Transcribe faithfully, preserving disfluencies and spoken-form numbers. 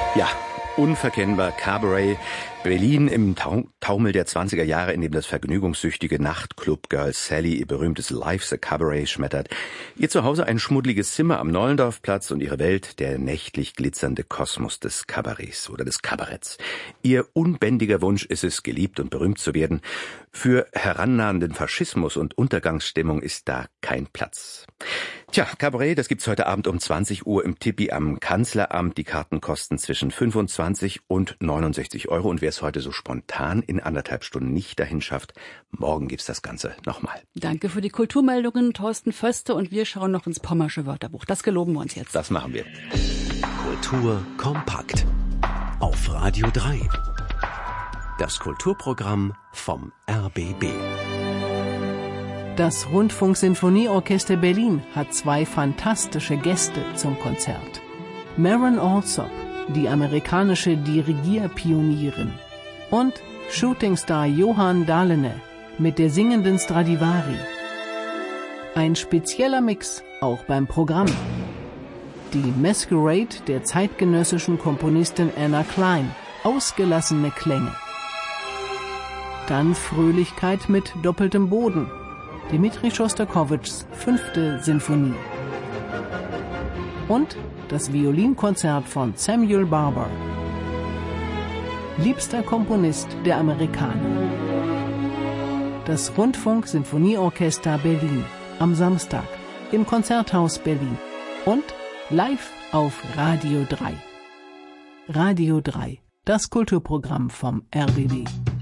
Ja, unverkennbar Cabaret. Berlin im Tau- Taumel der zwanziger Jahre, in dem das vergnügungssüchtige Nachtclub-Girl Sally ihr berühmtes Life's a Cabaret schmettert. Ihr Zuhause ein schmuddeliges Zimmer am Nollendorfplatz und ihre Welt der nächtlich glitzernde Kosmos des Kabarets oder des Kabaretts. Ihr unbändiger Wunsch ist es, geliebt und berühmt zu werden. Für herannahenden Faschismus und Untergangsstimmung ist da kein Platz. Tja, Cabaret, das gibt's heute Abend um zwanzig Uhr im Tippi am Kanzleramt. Die Karten kosten zwischen fünfundzwanzig und neunundsechzig Euro. Und wer es heute so spontan in anderthalb Stunden nicht dahin schafft, morgen gibt's das Ganze nochmal. Danke für die Kulturmeldungen, Thorsten Föste. Und wir schauen noch ins Pommersche Wörterbuch. Das geloben wir uns jetzt. Das machen wir. Kultur kompakt auf Radio drei. Das Kulturprogramm vom R B B. Das Rundfunksinfonieorchester Berlin hat zwei fantastische Gäste zum Konzert. Maren Alsop, die amerikanische Dirigierpionierin, und Shootingstar Johan Dahlene mit der singenden Stradivari. Ein spezieller Mix auch beim Programm. Die Masquerade der zeitgenössischen Komponistin Anna Klein, ausgelassene Klänge. Dann Fröhlichkeit mit doppeltem Boden. Dmitri Schostakowitschs fünfte Sinfonie. Und das Violinkonzert von Samuel Barber. Liebster Komponist der Amerikaner. Das Rundfunk-Sinfonieorchester Berlin am Samstag im Konzerthaus Berlin und live auf Radio drei. Radio drei, das Kulturprogramm vom R B B.